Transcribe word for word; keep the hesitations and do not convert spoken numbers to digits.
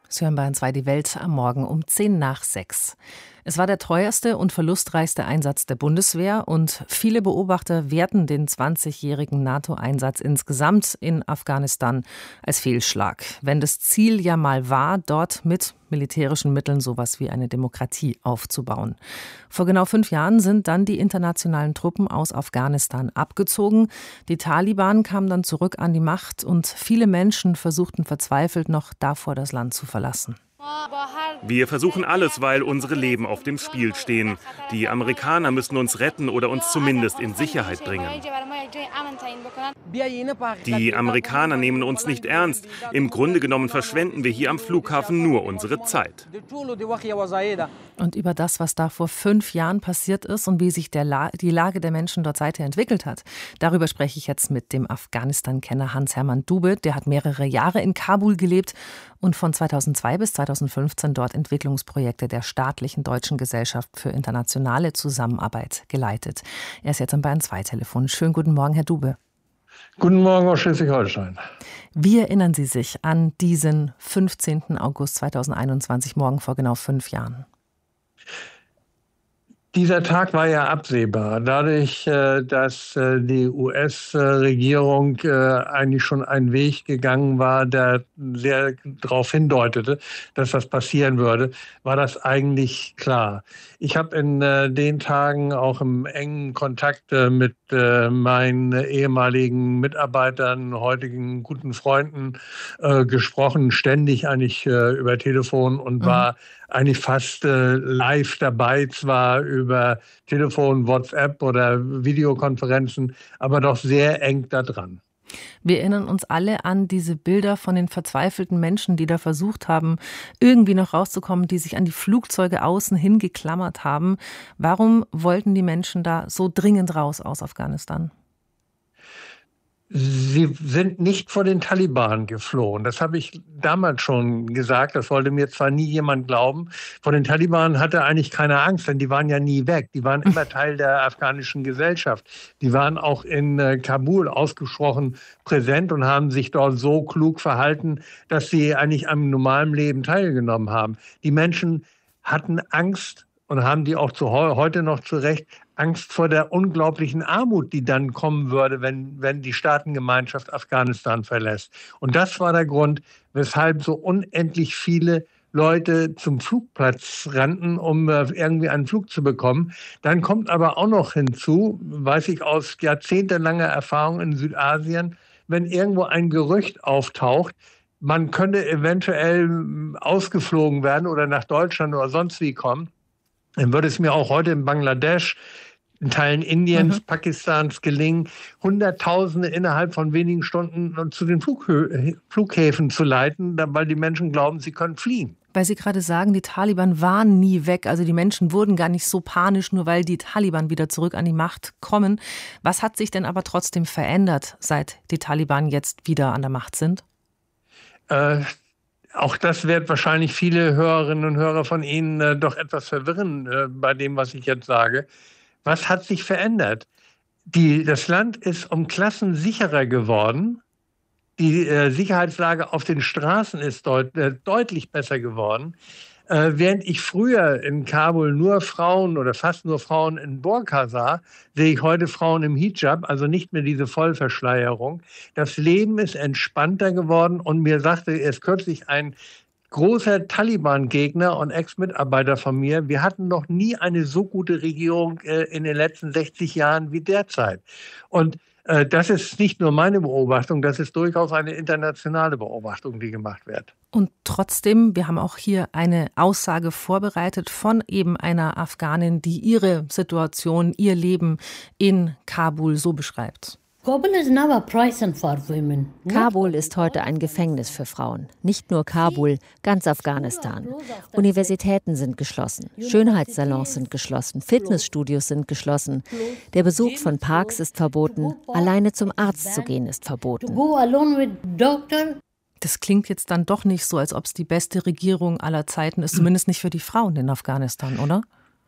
Sie hören Bayern zwei die Welt am Morgen um zehn nach sechs. Es war der teuerste und verlustreichste Einsatz der Bundeswehr und viele Beobachter werten den zwanzigjährigen NATO-Einsatz insgesamt in Afghanistan als Fehlschlag. Wenn das Ziel ja mal war, dort mit militärischen Mitteln sowas wie eine Demokratie aufzubauen. Vor genau fünf Jahren sind dann die internationalen Truppen aus Afghanistan abgezogen. Die Taliban kamen dann zurück an die Macht und viele Menschen versuchten verzweifelt noch davor, das Land zu verlassen. Wir versuchen alles, weil unsere Leben auf dem Spiel stehen. Die Amerikaner müssen uns retten oder uns zumindest in Sicherheit bringen. Die Amerikaner nehmen uns nicht ernst. Im Grunde genommen verschwenden wir hier am Flughafen nur unsere Zeit. Und über das, was da vor fünf Jahren passiert ist und wie sich der La- die Lage der Menschen dort seither entwickelt hat, darüber spreche ich jetzt mit dem Afghanistan-Kenner Hans-Hermann Dube. Der hat mehrere Jahre in Kabul gelebt und von zweitausendzwei bis zweitausendfünfzehn dort Entwicklungsprojekte der Staatlichen Deutschen Gesellschaft für internationale Zusammenarbeit geleitet. Er ist jetzt am Bayern zwei Telefon. Schönen guten Morgen, Herr Dube. Guten Morgen aus Schleswig-Holstein. Wie erinnern Sie sich an diesen fünfzehnten August zweitausendeinundzwanzig, morgen vor genau fünf Jahren? Dieser Tag war ja absehbar, dadurch, dass die U S-Regierung eigentlich schon einen Weg gegangen war, der sehr darauf hindeutete, dass das passieren würde, war das eigentlich klar. Ich habe in den Tagen auch im engen Kontakt mit meinen ehemaligen Mitarbeitern, heutigen guten Freunden gesprochen, ständig eigentlich über Telefon und war mhm. eigentlich fast live dabei, zwar über Telefon, WhatsApp oder Videokonferenzen, aber doch sehr eng da dran. Wir erinnern uns alle an diese Bilder von den verzweifelten Menschen, die da versucht haben, irgendwie noch rauszukommen, die sich an die Flugzeuge außen hingeklammert haben. Warum wollten die Menschen da so dringend raus aus Afghanistan? Sie sind nicht vor den Taliban geflohen. Das habe ich damals schon gesagt. Das wollte mir zwar nie jemand glauben. Vor den Taliban hatte eigentlich keiner Angst, denn die waren ja nie weg. Die waren immer Teil der afghanischen Gesellschaft. Die waren auch in äh, Kabul ausgesprochen präsent und haben sich dort so klug verhalten, dass sie eigentlich am normalen Leben teilgenommen haben. Die Menschen hatten Angst und haben die auch zu heute noch zu Recht Angst vor der unglaublichen Armut, die dann kommen würde, wenn, wenn die Staatengemeinschaft Afghanistan verlässt. Und das war der Grund, weshalb so unendlich viele Leute zum Flugplatz rannten, um irgendwie einen Flug zu bekommen. Dann kommt aber auch noch hinzu, weiß ich aus jahrzehntelanger Erfahrung in Südasien, wenn irgendwo ein Gerücht auftaucht, man könnte eventuell ausgeflogen werden oder nach Deutschland oder sonst wie kommen, dann würde es mir auch heute in Bangladesch, in Teilen Indiens, mhm. Pakistans gelingen, Hunderttausende innerhalb von wenigen Stunden zu den Flughö- Flughäfen zu leiten, weil die Menschen glauben, sie können fliehen. Weil Sie gerade sagen, die Taliban waren nie weg. Also die Menschen wurden gar nicht so panisch, nur weil die Taliban wieder zurück an die Macht kommen. Was hat sich denn aber trotzdem verändert, seit die Taliban jetzt wieder an der Macht sind? Äh, Auch das wird wahrscheinlich viele Hörerinnen und Hörer von Ihnen äh, doch etwas verwirren äh, bei dem, was ich jetzt sage. Was hat sich verändert? Die, das Land ist um Klassen sicherer geworden. Die äh, Sicherheitslage auf den Straßen ist deut- äh, deutlich besser geworden. Äh, während ich früher in Kabul nur Frauen oder fast nur Frauen in Burka sah, sehe ich heute Frauen im Hijab, also nicht mehr diese Vollverschleierung. Das Leben ist entspannter geworden und mir sagte erst kürzlich ein großer Taliban-Gegner und Ex-Mitarbeiter von mir, wir hatten noch nie eine so gute Regierung äh, in den letzten sechzig Jahren wie derzeit. Und äh, das ist nicht nur meine Beobachtung, das ist durchaus eine internationale Beobachtung, die gemacht wird. Und trotzdem, wir haben auch hier eine Aussage vorbereitet von eben einer Afghanin, die ihre Situation, ihr Leben in Kabul so beschreibt. Kabul ist heute ein Gefängnis für Frauen. Nicht nur Kabul, ganz Afghanistan. Universitäten sind geschlossen, Schönheitssalons sind geschlossen, Fitnessstudios sind geschlossen. Der Besuch von Parks ist verboten, alleine zum Arzt zu gehen ist verboten. Das klingt jetzt dann doch nicht so, als ob es die beste Regierung aller Zeiten ist, zumindest nicht für die Frauen in Afghanistan, oder?